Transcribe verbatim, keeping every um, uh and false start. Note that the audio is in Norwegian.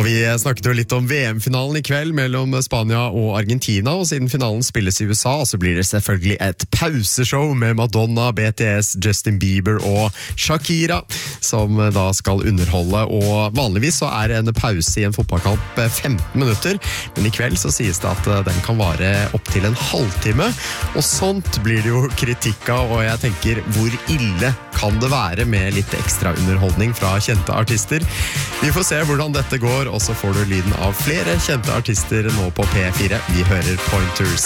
Vi snakket jo litt om V M-finalen i kveld mellom Spania og Argentina, og siden finalen spilles i U S A, så blir det selvfølgelig et pauseshow med Madonna, B T S, Justin Bieber og Shakira, som da skal underholde, og vanligvis så er en pause i en fotballkamp femten minutter, men i kveld så sies det at den kan vare opp til en halvtime, og sånt blir det jo kritikk av, og jeg tenker, hvor ille kan det være med litt ekstra underholdning fra kjente artister? Vi får se hvordan dette går, og så får du lyden av flere kjente artister nå på P fire. Vi hører Pointers.